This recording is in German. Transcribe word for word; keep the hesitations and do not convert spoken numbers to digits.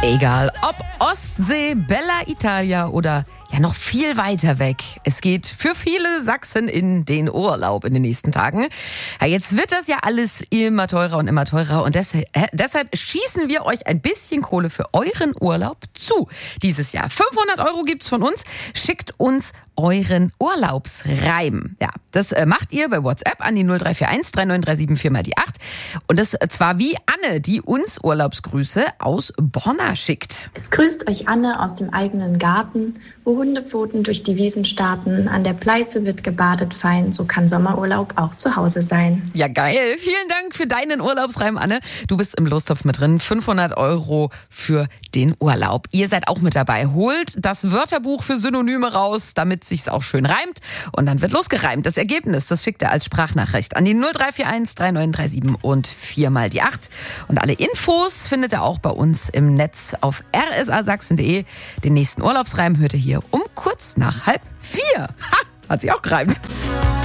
Egal ob Ostsee, Bella Italia oder ja noch viel weiter weg. Es geht für viele Sachsen in den Urlaub in den nächsten Tagen. Ja, jetzt wird das ja alles immer teurer und immer teurer und deshalb, äh, deshalb schießen wir euch ein bisschen Kohle für euren Urlaub zu dieses Jahr. fünfhundert Euro gibt's von uns. Schickt uns euren Urlaubsreim. Ja, das äh, macht ihr bei WhatsApp an die null drei vier eins drei neun drei sieben vier mal die acht. Und das zwar wie Anne, die uns Urlaubsgrüße aus Borna schickt. Es grüßt euch Anne aus dem eigenen Garten, wo Hundepfoten durch die Wiesen starten. An der Pleiße wird gebadet fein, so kann Sommerurlaub auch zu Hause sein. Ja, geil. Vielen Dank für deinen Urlaubsreim, Anne. Du bist im Lostopf mit drin. fünfhundert Euro für den Urlaub. Ihr seid auch mit dabei. Holt das Wörterbuch für Synonyme raus, damit sich's auch schön reimt. Und dann wird losgereimt. Das Ergebnis, das schickt ihr als Sprachnachricht an die null drei vier eins drei neun drei sieben und vier mal die acht. Und alle Infos findet ihr auch bei uns im Netz auf r s a sachsen punkt d e. Den nächsten Urlaubsreim hört ihr hier um kurz nach halb vier. Ha, hat sich auch gereimt.